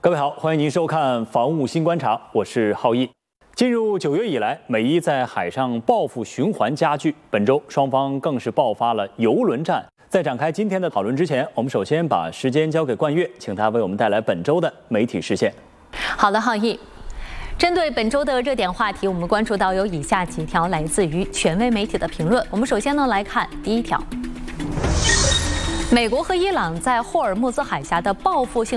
各位好，欢迎您收看《防务新观察》，我是浩毅。进入9月以来，美伊在海上报复循环加剧，本周双方更是爆发了邮轮战。在展开今天的讨论之前，我们首先把时间交给冠岳，请他为我们带来本周的媒体视线。 好的，浩毅。针对本周的热点话题，我们关注到有以下几条来自于权威媒体的评论。我们首先呢来看第一条：美国和伊朗在霍尔木兹海峡的报复性